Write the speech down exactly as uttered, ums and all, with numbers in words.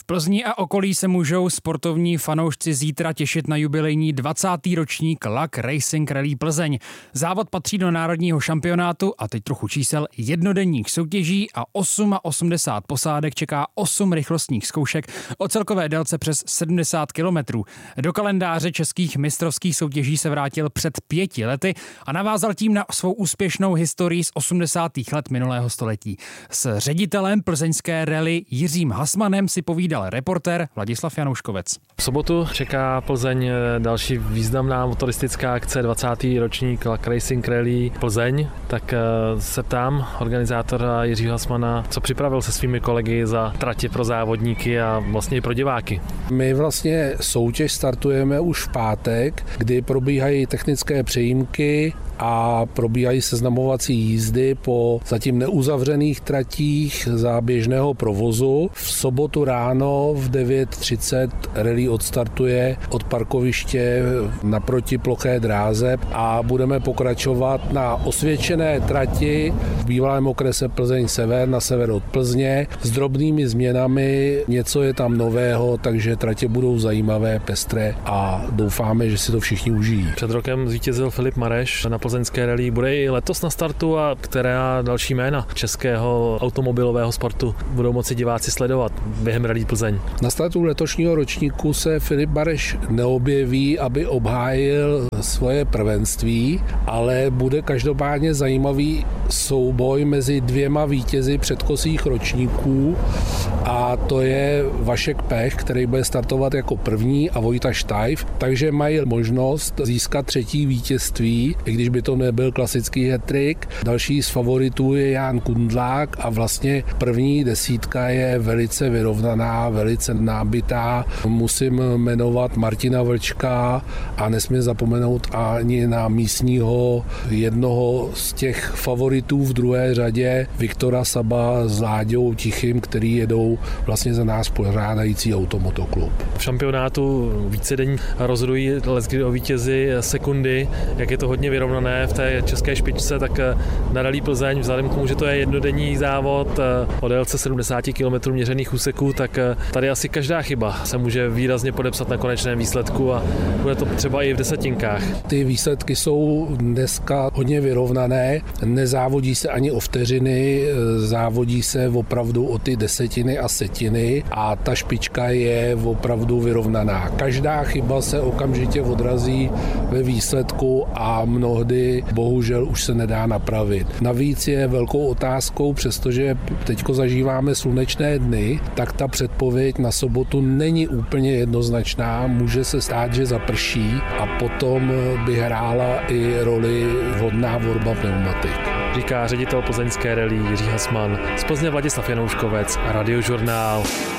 Plzni a okolí se můžou sportovní fanoušci zítra těšit na jubilejní dvacátý ročník Luck Racing Rally Plzeň. Závod patří do národního šampionátu a teď trochu čísel jednodenních soutěží a osmdesát osm posádek čeká osm rychlostních zkoušek o celkové délce přes sedmdesát kilometrů. Do kalendáře českých mistrovských soutěží se vrátil před pěti lety a navázal tím na svou úspěšnou historii z osmdesátých let minulého století. S ředitelem plzeňské rally Jiřím Hasmanem si povídal reportér Ladislav Janouškovec. V sobotu čeká Plzeň další významná motoristická akce, dvacátý ročník Luck Racing Rally Plzeň. Tak se ptám organizátora Jiřího Hasmana, co připravil se svými kolegy za tratě pro závodníky a vlastně i pro diváky. My vlastně soutěž startujeme už v pátek, kdy probíhají technické přejímky a probíhají seznamovací jízdy po zatím neuzavřených tratích za běžného provozu. V sobotu ráno v devět třicet rally odstartuje od parkoviště naproti ploché dráze a budeme pokračovat na osvědčené trati v bývalém okrese Plzeň Sever na sever od Plzně s drobnými změnami. Něco je tam nového, takže tratě budou zajímavé, pestré a doufáme, že si to všichni užijí. Před rokem zvítězil Filip Mareš na plzeňské rally. Bude i letos na startu a která další jména českého automobilového sportu budou moci diváci sledovat během rally Plzeň? Na startu letošního ročníku se Filip Mareš neobjeví, aby obhájil svoje prvenství, ale bude každopádně zajímavý souboj mezi dvěma vítězi předchozích ročníků a to je Vašek Pech, který bude startovat jako první a Vojta Štajf, takže mají možnost získat třetí vítězství, i když by to nebyl klasický hat-trick. Další z favoritů je Jan Kundlák a vlastně první desítka je velice vyrovnaná, velice nábitá. Musím jmenovat Martina Vlčka a nesmím zapomenout ani na místního jednoho z těch favoritů v druhé řadě, Viktora Saba s Láďou Tichým, který jedou vlastně za nás pořádající automotoklub. V šampionátu vícedenní rozhodují leckdy o vítězi sekundy, jak je to hodně vyrovnané v té české špičce, tak na rally Plzeň, vzhledem k tomu, že to je jednodenní závod o délce sedmdesát kilometrů měřených úseků, tak tady asi každá chyba se může výrazně podepsat na konečném výsledku a bude to třeba i v desetinkách. Ty výsledky jsou dneska hodně vyrovnané, nezávodí se ani o vteřiny, závodí se opravdu o ty desetiny a setiny a ta špička je opravdu vyrovnaná. Každá chyba se okamžitě odrazí ve výsledku a mnohdy bohužel už se nedá napravit. Navíc je velkou otázkou, přestože teďko zažíváme slunečné dny, tak ta předpověď na sobotu není úplně jednoznačná. Může se stát, že zaprší a potom by hrála i roli vhodná volba pneumatik. Říká ředitel plzeňské rally Jiří Hasman. Z Plzně Vladislav Janouškovec, Radiožurnál.